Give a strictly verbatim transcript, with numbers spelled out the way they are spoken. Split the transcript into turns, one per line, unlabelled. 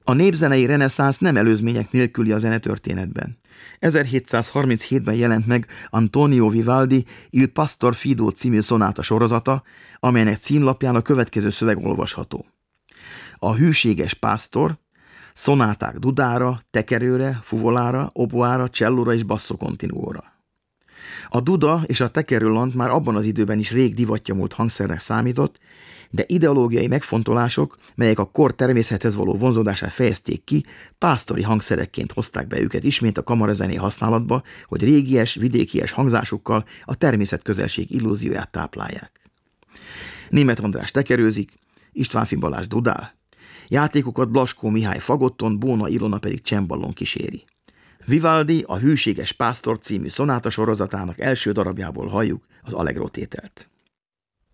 A népzenei reneszánsz nem előzmények nélküli a zenetörténetben. ezerhétszázharminchétben jelent meg Antonio Vivaldi Il Pastor Fido című szonáta sorozata, amelynek címlapján a következő szöveg olvasható. A hűséges pásztor szonáták dudára, tekerőre, fuvolára, oboára, csellóra és basso continuóra. A duda és a tekerőlant már abban az időben is rég divatja múlt hangszernek számított, de ideológiai megfontolások, melyek a kor természethez való vonzódását fejezték ki, pásztori hangszerekként hozták be őket ismét a kamarazené használatba, hogy régies, vidékies hangzásukkal a természetközelség illúzióját táplálják. Németh András tekerőzik, Istvánffy Balázs dudál. Játékokat Blaskó Mihály fagotton, Bóna Ilona pedig cemballon kíséri. Vivaldi a Hűséges pásztor című szonáta sorozatának első darabjából halljuk az Allegro tételt.